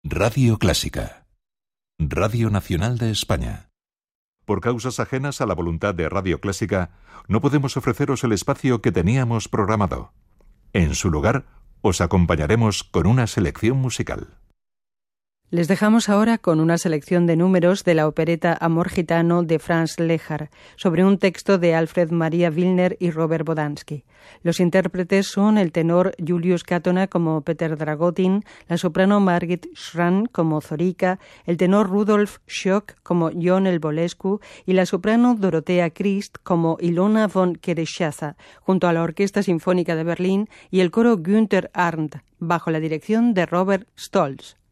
Radio Clásica, Radio Nacional de España. Por causas ajenas a la voluntad de Radio Clásica, no podemos ofreceros el espacio que teníamos programado. En su lugar, os acompañaremos con una selección musical. Les dejamos ahora con una selección de números de la opereta Amor Gitano de Franz Lehár, sobre un texto de Alfred Maria Wilner y Robert Bodansky. Los intérpretes son el tenor Julius Katona como Peter Dragotin, la soprano Margit Schrann como Zorika, el tenor Rudolf Schock como John Elbolescu y la soprano Dorothea Christ como Ilona von Kereschaza, junto a la Orquesta Sinfónica de Berlín y el coro Günther Arndt, bajo la dirección de Robert Stolz.